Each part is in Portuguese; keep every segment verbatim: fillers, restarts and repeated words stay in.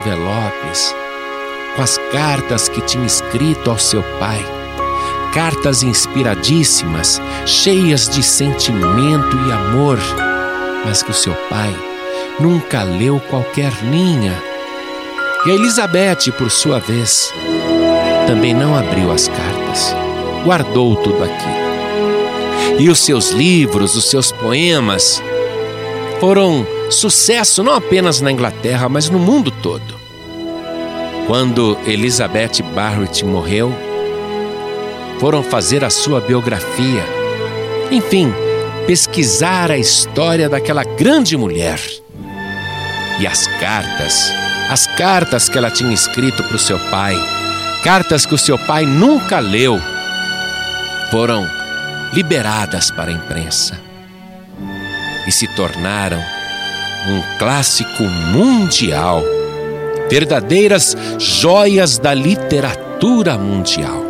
envelopes com as cartas que tinha escrito ao seu pai. Cartas inspiradíssimas, cheias de sentimento e amor, mas que o seu pai nunca leu qualquer linha. E a Elizabeth, por sua vez, também não abriu as cartas, guardou tudo aquilo. E os seus livros, os seus poemas, foram sucesso não apenas na Inglaterra, mas no mundo todo. Quando Elizabeth Barrett morreu, foram fazer a sua biografia. Enfim, pesquisar a história daquela grande mulher. E as cartas, as cartas que ela tinha escrito para o seu pai, cartas que o seu pai nunca leu, foram liberadas para a imprensa e se tornaram um clássico mundial, verdadeiras joias da literatura mundial.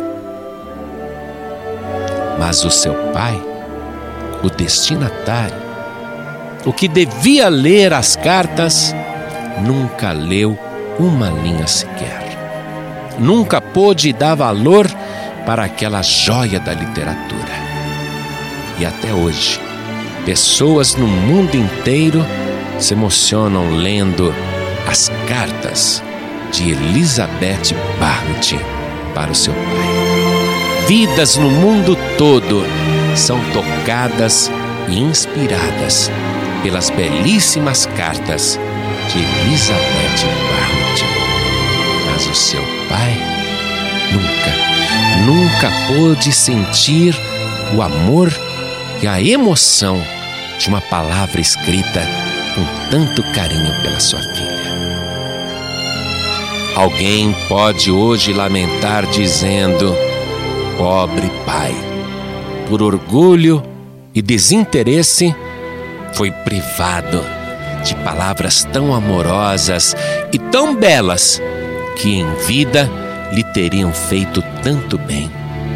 Mas o seu pai, o destinatário, o que devia ler as cartas, nunca leu uma linha sequer. Nunca pôde dar valor para aquela joia da literatura. E até hoje, pessoas no mundo inteiro se emocionam lendo as cartas de Elizabeth Barrett para o seu pai. Vidas no mundo todo são tocadas e inspiradas pelas belíssimas cartas de Elizabeth Barrett. Mas o seu pai nunca, nunca pôde sentir o amor e a emoção de uma palavra escrita com tanto carinho pela sua filha. Alguém pode hoje lamentar dizendo: pobre pai, por orgulho e desinteresse, foi privado de palavras tão amorosas e tão belas que em vida lhe teriam feito tanto bem.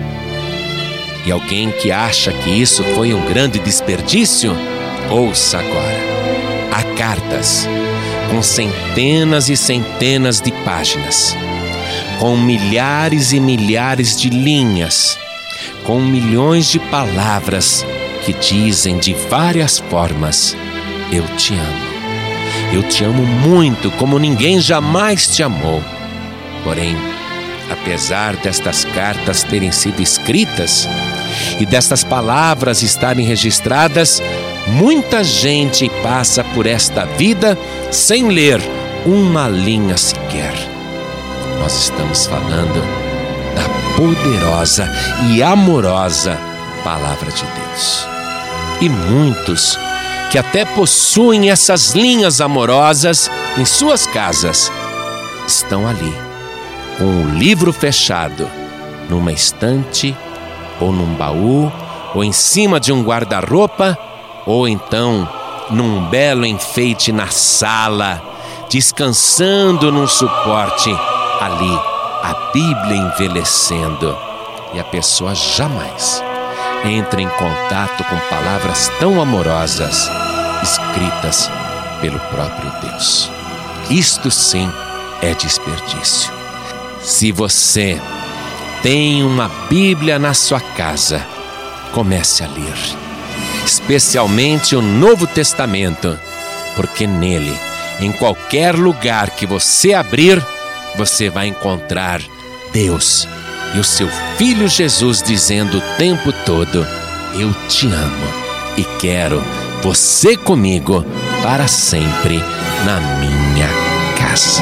E alguém que acha que isso foi um grande desperdício, ouça agora. Há cartas com centenas e centenas de páginas, com milhares e milhares de linhas, com milhões de palavras que dizem de várias formas: eu te amo. Eu te amo muito, como ninguém jamais te amou. Porém, apesar destas cartas terem sido escritas e destas palavras estarem registradas, muita gente passa por esta vida sem ler uma linha sequer. Nós estamos falando da poderosa e amorosa Palavra de Deus. E muitos que até possuem essas linhas amorosas em suas casas estão ali, com o livro fechado, numa estante, ou num baú, ou em cima de um guarda-roupa, ou então num belo enfeite na sala, descansando num suporte ali, a Bíblia envelhecendo. E a pessoa jamais entra em contato com palavras tão amorosas escritas pelo próprio Deus. Isto sim é desperdício. Se você tem uma Bíblia na sua casa, comece a ler, especialmente o Novo Testamento, porque nele, em qualquer lugar que você abrir, você vai encontrar Deus e o seu Filho Jesus dizendo o tempo todo: eu te amo e quero você comigo para sempre na minha casa.